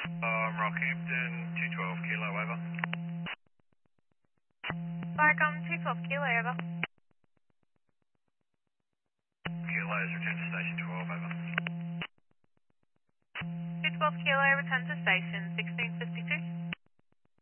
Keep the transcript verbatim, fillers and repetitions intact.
Um, Rockhampton, two twelve kilo, over. Barcom two twelve kilo, over. Kilos, return to station twelve, over. two twelve kilo, return to station six